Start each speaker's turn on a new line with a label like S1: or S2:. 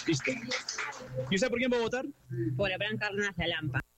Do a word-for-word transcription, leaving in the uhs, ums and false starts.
S1: Listo. ¿Y usted por quién va a votar?
S2: Por Abraham Carnas La Lampa.